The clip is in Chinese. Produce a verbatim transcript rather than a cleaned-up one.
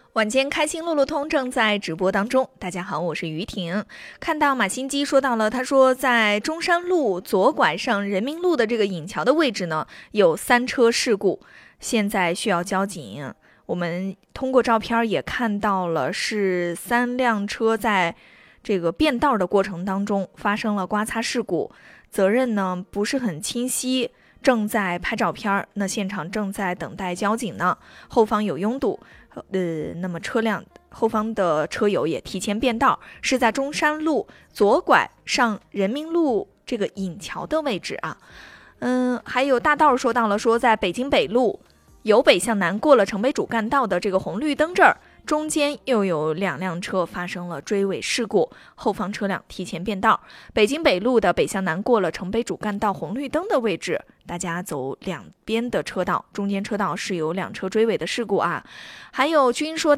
晚间开心路路通正在直播当中，大家好，我是于婷。看到马新基说到了，他说在中山路左拐上人民路的这个引桥的位置呢，有三车事故，现在需要交警。我们通过照片也看到了，是三辆车在这个变道的过程当中发生了刮擦事故，责任呢不是很清晰。正在拍照片，那现场正在等待交警呢，后方有拥堵，呃，那么车辆后方的车友也提前变道，是在中山路左拐上人民路这个引桥的位置啊。嗯，还有大道说到了，说在北京北路由北向南过了城北主干道的这个红绿灯这儿，中间又有两辆车发生了追尾事故，后方车辆提前变道。北京北路的北向南过了城北主干道红绿灯的位置，大家走两边的车道，中间车道是有两车追尾的事故啊。还有军说